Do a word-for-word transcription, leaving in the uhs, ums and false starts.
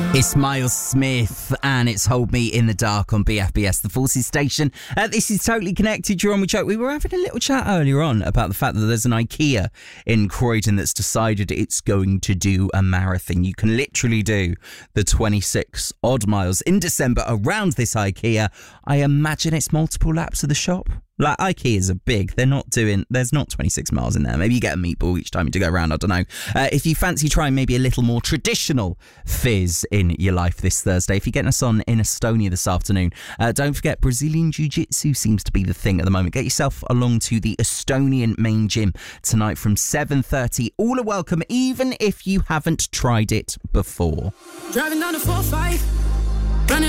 It's Miles Smith and it's Hold Me in the Dark on B F B S, the Forces station. Uh, this is Totally Connected. You're on with Joe. We were having a little chat earlier on about the fact that there's an IKEA in Croydon that's decided it's going to do a marathon. You can literally do the twenty-six odd miles in December around this IKEA. I imagine it's multiple laps of the shop. Like, IKEAs are big. They're not doing, there's not twenty-six miles in there. Maybe you get a meatball each time you go around. I don't know. Uh, if you fancy trying maybe a little more traditional fizz in your life this Thursday, if you're getting us on in Estonia this afternoon, uh, don't forget Brazilian Jiu-Jitsu seems to be the thing at the moment. Get yourself along to the Estonian main gym tonight from seven thirty. All are welcome, even if you haven't tried it before. Driving down the four five.